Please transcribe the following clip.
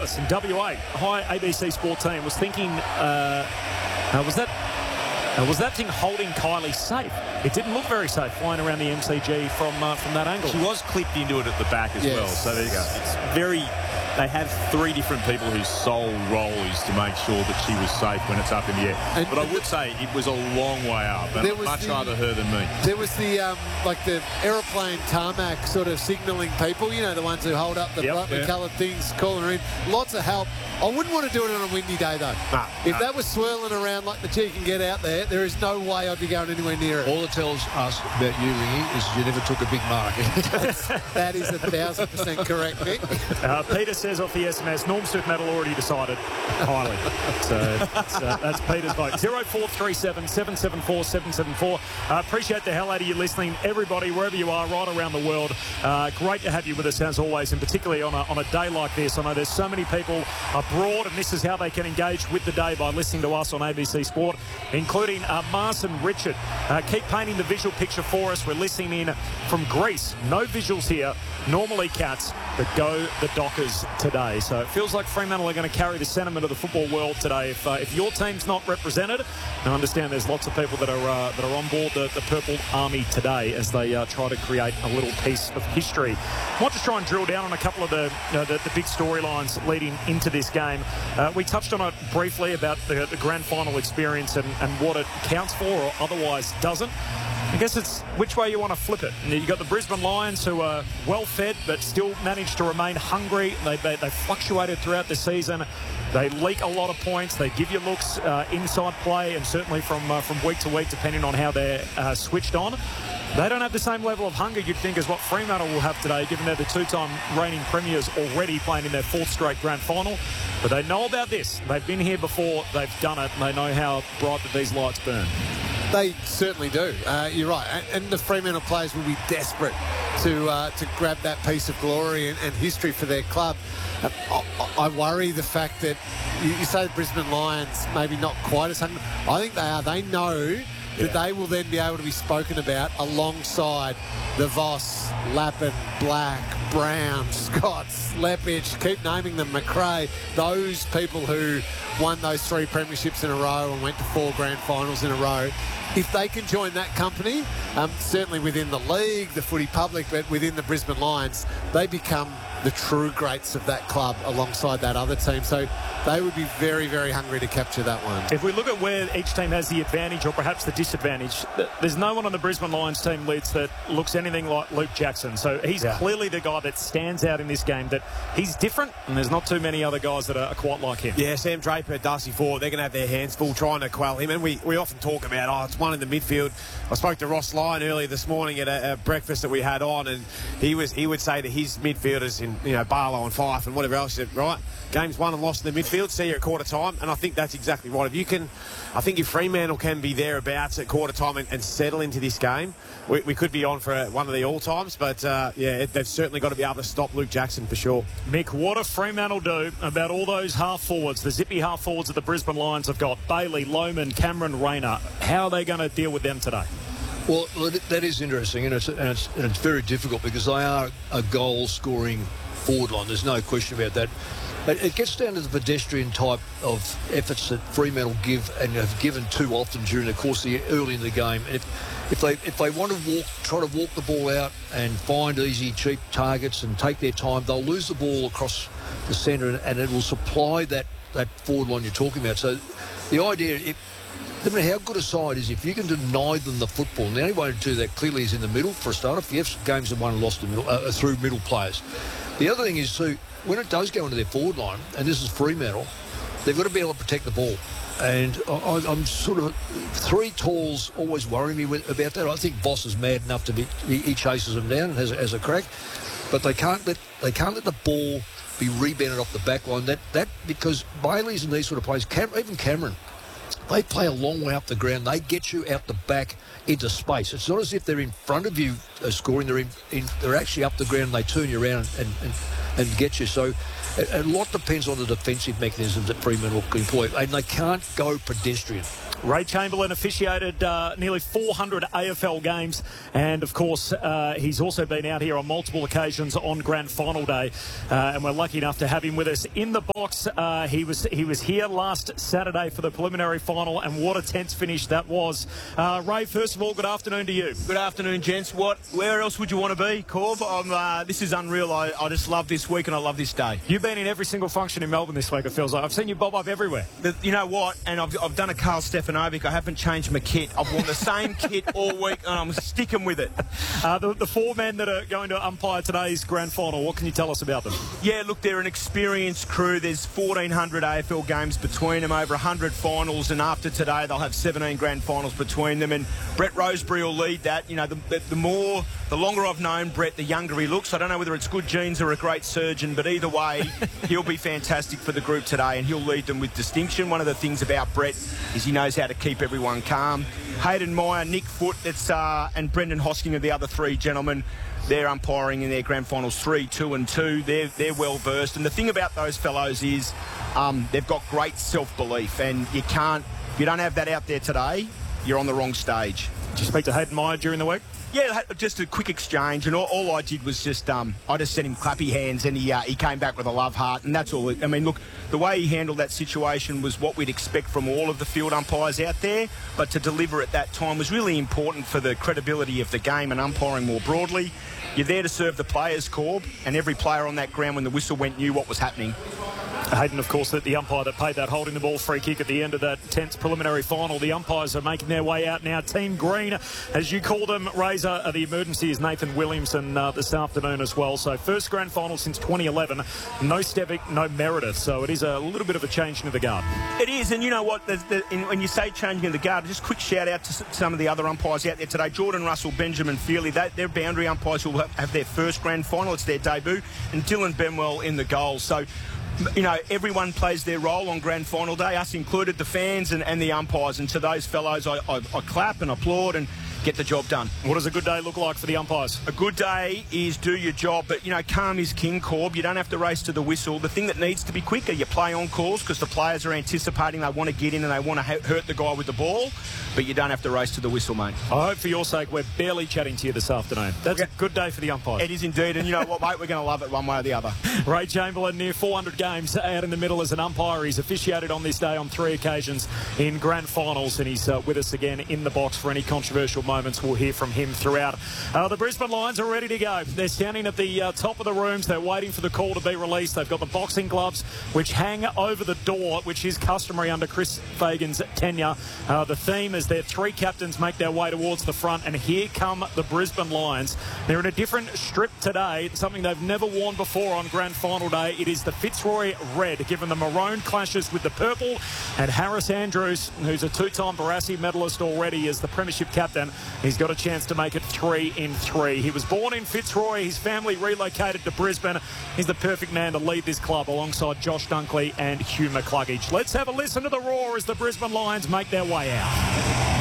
Travis in WA. Hi, ABC Sport team. Was thinking, was that thing holding Kylie safe? It didn't look very safe flying around the MCG from that angle. She was clipped into it at the back as well. So it's very... They have three different people whose sole role is to make sure that she was safe when it's up in the air. But I would say it was a long way up, and I'd much rather her than me. There was the aeroplane tarmac sort of signalling people, you know, the ones who hold up the brightly coloured things, calling her in. Lots of help. I wouldn't want to do it on a windy day, though. If that was swirling around like the cheek can get out there is no way I'd be going anywhere near it. All it tells us about you, Ringy, is you never took a big mark. That is 1,000% correct, Nick. Peter says off the SMS, Norm Smith medal already decided. Highly. So that's Peter's vote. 0437 774 774. Appreciate the hell out of you listening, everybody, wherever you are, right around the world. Great to have you with us as always, and particularly on a day like this. I know there's so many people abroad, and this is how they can engage with the day by listening to us on ABC Sport, including Marcin Richard. Keep painting the visual picture for us. We're listening in from Greece. No visuals here. Normally Cats, but go the Dockers today. So it feels like Fremantle are going to carry the sentiment of the football world today. If your team's not represented, and I understand there's lots of people that are on board the Purple Army today as they try to create a little piece of history. I want to try and drill down on a couple of the big storylines leading into this game. We touched on it briefly about the grand final experience and what it counts for or otherwise doesn't. I guess it's which way you want to flip it. You've got the Brisbane Lions, who are well-fed but still managed to remain hungry. They fluctuated throughout the season. They leak a lot of points. They give you looks inside play, and certainly from week to week, depending on how they're switched on. They don't have the same level of hunger, you'd think, as what Fremantle will have today, given they're the two-time reigning premiers already playing in their fourth straight grand final. But they know about this. They've been here before. They've done it. And they know how bright that these lights burn. They certainly do. You're right. And the Fremantle players will be desperate to grab that piece of glory and history for their club. I worry the fact that you say the Brisbane Lions maybe not quite as hungry. I think they are. They know that they will then be able to be spoken about alongside the Voss, Lappin, Black, Brown, Scotts, Lepich, keep naming them, McRae, those people who won those 3 premierships in a row and went to 4 grand finals in a row. If they can join that company, certainly within the league, the footy public, but within the Brisbane Lions, they become the true greats of that club alongside that other team. So they would be very, very hungry to capture that one. If we look at where each team has the advantage or perhaps the disadvantage, there's no one on the Brisbane Lions team, Leeds, that looks anything like Luke Jackson. So he's clearly the guy that stands out in this game, that he's different, and there's not too many other guys that are quite like him. Yeah, Sam Draper, Darcy Ford, they're going to have their hands full trying to quell him. And we often talk about, it's one in the midfield. I spoke to Ross Lyon earlier this morning at a breakfast that we had on, and he would say to his midfielders in Barlow and Fife and whatever else, he said, right, game's won and lost in the midfield, see you at quarter time. And I think that's exactly right. If Fremantle can be thereabouts at quarter time and settle into this game, we could be on for one of the all-times. But, they've certainly got to be able to stop Luke Jackson for sure. Mick, what do Fremantle do about all those half-forwards, the zippy half-forwards that the Brisbane Lions have got? Bailey, Lohman, Cameron Rayner. How are they going to deal with them today? Well, that is interesting, and it's very difficult because they are a goal-scoring forward line. There's no question about that. It gets down to the pedestrian type of efforts that Fremantle give and have given too often during the course of early in the game. And if they want to try to walk the ball out and find easy, cheap targets and take their time, they'll lose the ball across the centre, and it will supply that forward line you're talking about. So the idea, no matter how good a side is, if you can deny them the football, and the only way to do that clearly is in the middle for a start. If you have games that won and lost through middle players. The other thing is, too, when it does go into their forward line, and this is Fremantle, they've got to be able to protect the ball. And I'm sort of, 3 talls always worry me about that. I think Voss is mad enough to he chases them down and has a crack, but they can't let the ball be rebounded off the back line. That because Bailey's and these sort of players, even Cameron, they play a long way up the ground. They get you out the back into space. It's not as if they're in front of you scoring. They're actually up the ground. And they turn you around and get you. So a lot depends on the defensive mechanisms that Fremantle can employ, and they can't go pedestrian. Ray Chamberlain officiated nearly 400 AFL games, and of course he's also been out here on multiple occasions on Grand Final day, and we're lucky enough to have him with us in the box. He was here last Saturday for the preliminary final, and what a tense finish that was. Ray, first of all, good afternoon to you. Good afternoon, gents. Where else would you want to be, Corb? This is unreal. I just love this week and I love this day. You've been in every single function in Melbourne this week, it feels like. I've seen you bob up everywhere. You know what? And I've done a Carl Stefanovic. I haven't changed my kit. I've worn the same kit all week and I'm sticking with it. The four men that are going to umpire today's grand final, what can you tell us about them? Yeah, look, they're an experienced crew. There's 1,400 AFL games between them, over 100 finals, and after today they'll have 17 grand finals between them. And Brett Rosebery will lead that. You know, the longer I've known Brett, the younger he looks. I don't know whether it's good genes or a great surgeon, but either way, he'll be fantastic for the group today and he'll lead them with distinction. One of the things about Brett is he knows how to keep everyone calm. Hayden Meyer, Nick Foote, and Brendan Hosking are the other three gentlemen. They're umpiring in their grand finals 3, 2 and 2. They're well versed. And the thing about those fellows is they've got great self-belief, and if you don't have that out there today, you're on the wrong stage. Did you speak to Hayden Meyer during the week? Yeah, just a quick exchange, and all I did was just I just sent him clappy hands, and he came back with a love heart, and that's all. I mean, look, the way he handled that situation was what we'd expect from all of the field umpires out there, but to deliver at that time was really important for the credibility of the game and umpiring more broadly. You're there to serve the players, Corb, and every player on that ground when the whistle went knew what was happening. Hayden, of course, the umpire that paid that holding the ball free kick at the end of that tense preliminary final. The umpires are making their way out now. Team Green, as you call them, Razor, the emergency is Nathan Williamson this afternoon as well. So first grand final since 2011. No Stevic, no Meredith. So it is a little bit of a change into the guard. It is, and you know what? When you say changing in the guard, just quick shout out to some of the other umpires out there today. Jordan Russell, Benjamin Feely, they're boundary umpires who will have their first grand final. It's their debut. And Dylan Benwell in the goal. So, you know, everyone plays their role on grand final day, us included, the fans and the umpires. And to those fellows, I clap and applaud and get the job done. What does a good day look like for the umpires? A good day is do your job, but, you know, calm is king, Corb. You don't have to race to the whistle. The thing that needs to be quicker, you play on calls because the players are anticipating, they want to get in and they want to hurt the guy with the ball, but you don't have to race to the whistle, mate. I hope for your sake we're barely chatting to you this afternoon. That's a good day for the umpires. It is indeed, and you know what, mate, we're going to love it one way or the other. Ray Chamberlain, near 400 games out in the middle as an umpire. He's officiated on this day on 3 occasions in grand finals, and he's with us again in the box for any controversial moments. We'll hear from him throughout. The Brisbane Lions are ready to go. They're standing at the top of the rooms. They're waiting for the call to be released. They've got the boxing gloves which hang over the door, which is customary under Chris Fagan's tenure. The theme is their 3 captains make their way towards the front, and here come the Brisbane Lions. They're in a different strip today, something they've never worn before on grand final day. It is the Fitzroy red, given the maroon clashes with the purple, and Harris Andrews, who's a 2-time Barassi medalist already, is the premiership captain. He's got a chance to make it 3 in 3. He was born in Fitzroy. His family relocated to Brisbane. He's the perfect man to lead this club alongside Josh Dunkley and Hugh McCluggage. Let's have a listen to the roar as the Brisbane Lions make their way out.